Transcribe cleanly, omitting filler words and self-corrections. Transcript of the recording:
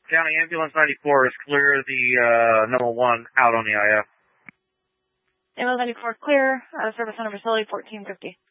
County Ambulance 94 is clear. The number 1 out on the IF. Ambulance 94 clear. Service center facility 1450.